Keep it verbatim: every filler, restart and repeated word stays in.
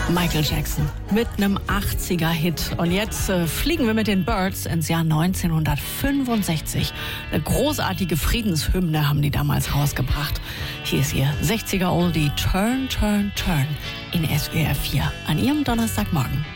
Michael Jackson mit einem achtziger-Hit. Und jetzt äh, fliegen wir mit den Byrds ins Jahr neunzehnhundertfünfundsechzig. Eine großartige Friedenshymne haben die damals rausgebracht. Hier ist ihr sechziger-Oldie Turn, Turn, Turn in S W R vier an ihrem Donnerstagmorgen.